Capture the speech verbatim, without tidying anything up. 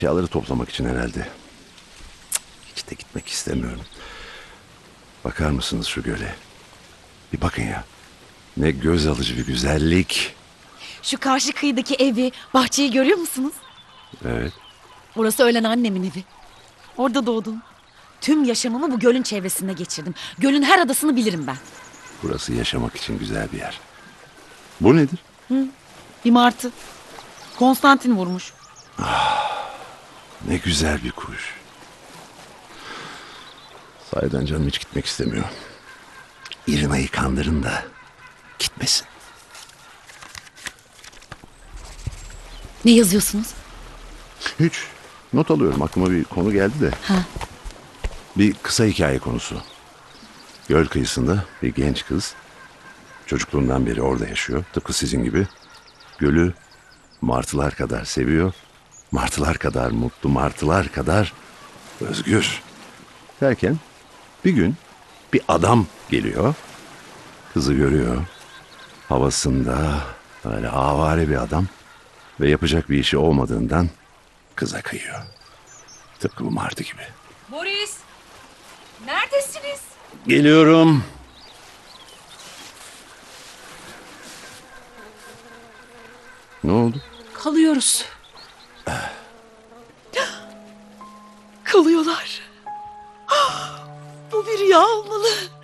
Eşyaları toplamak için herhalde. Cık, hiç de gitmek istemiyorum. Bakar mısınız şu göle? Bir bakın ya. Ne göz alıcı bir güzellik. Şu karşı kıyıdaki evi, bahçeyi görüyor musunuz? Evet. Orası ölen annemin evi. Orada doğdum. Tüm yaşamımı bu gölün çevresinde geçirdim. Gölün her adasını bilirim ben. Burası yaşamak için güzel bir yer. Bu nedir? Bir martı. Konstantin vurmuş. Ne güzel bir kuş. Sahiden canım hiç gitmek istemiyor. İrina'yı kandırın da gitmesin. Ne yazıyorsunuz? Hiç. Not alıyorum. Aklıma bir konu geldi de. Ha. Bir kısa hikaye konusu. Göl kıyısında bir genç kız. Çocukluğundan beri orada yaşıyor. Tıpkı sizin gibi. Gölü martılar kadar seviyor. Martılar kadar mutlu, martılar kadar özgür. Derken bir gün bir adam geliyor. Kızı görüyor. Havasında öyle avare bir adam. Ve yapacak bir işi olmadığından kıza kıyıyor. Tıpkı bu martı gibi. Boris! Neredesiniz? Geliyorum. Ne oldu? Kalıyoruz. Kalıyorlar. Bu bir rüya olmalı.